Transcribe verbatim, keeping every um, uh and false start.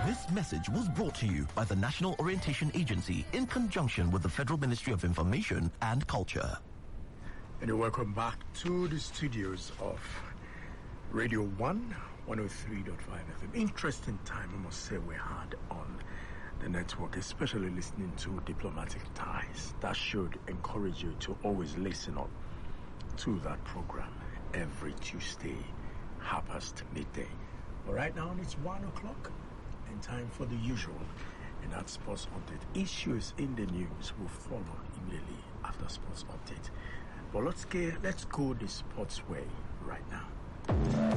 This message was brought to you by the National Orientation Agency in conjunction with the Federal Ministry of Information and Culture. And welcome back to the studios of Radio one, one oh three point five F M. Interesting time, I must say, we had on the network, especially listening to Diplomatic Ties. That should encourage you to always listen up to that program every Tuesday, half past midday. But right now, it's one o'clock, and time for the usual. And that sports update. Issues in the news will follow immediately after sports update. But let's get, let's go the sports way right now.